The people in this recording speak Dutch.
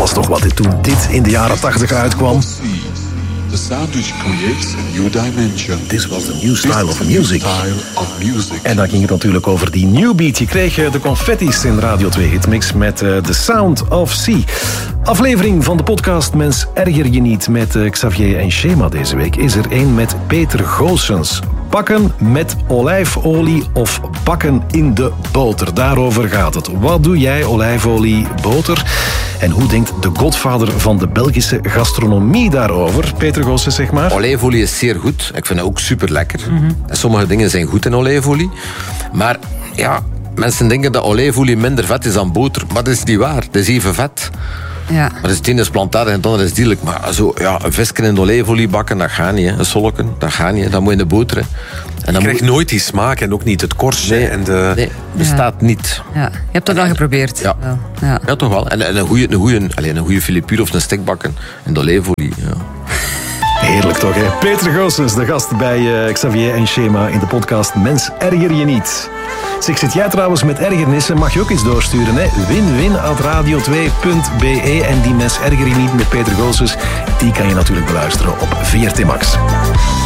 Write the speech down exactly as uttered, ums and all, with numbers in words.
was toch wat dit toen dit in de jaren tachtig uitkwam. The sound which creates a new dimension. This was the new style of music. Style of music. En dan ging het natuurlijk over die new beat. Je kreeg de confetti's in Radio twee Hitmix met uh, The Sound of Sea. Aflevering van de podcast Mens Erger Je Niet met uh, Xavier en Schema deze week is er een met Peter Goossens. Bakken met olijfolie of bakken in de boter. Daarover gaat het. Wat doe jij, olijfolie, boter? En hoe denkt de godvader van de Belgische gastronomie daarover? Peter Goossens, zeg maar. Olijfolie is zeer goed. Ik vind het ook super lekker. Mm-hmm. En sommige dingen zijn goed in olijfolie. Maar ja, mensen denken dat olijfolie minder vet is dan boter. Maar dat is niet waar. Het is even vet. Ja. Maar het ene is plantaardig en het andere is dierlijk. Maar zo, ja, een visje in de olijfolie bakken, dat gaat niet. Hè. Een solken, dat gaat niet. Hè. Dat moet je in de boter. En dan je krijgt moet... nooit die smaak en ook niet het korstje. Nee, en de... nee, bestaat ja. niet. Ja. Je hebt dat al geprobeerd. Ja, ja. ja toch wel. En, en een goede een goeie, allez, een goeie filipure of een stek bakken in de olijfolie. Ja. Heerlijk toch, hè? Peter Goossens, de gast bij uh, Xavier en Schema in de podcast Mens Erger Je Niet. Zeg, zit jij trouwens met ergernissen? Mag je ook iets doorsturen, hè? win-win at radio twee punt b e. En die Mens Erger Je Niet met Peter Goossens, die kan je natuurlijk beluisteren op V R T Max.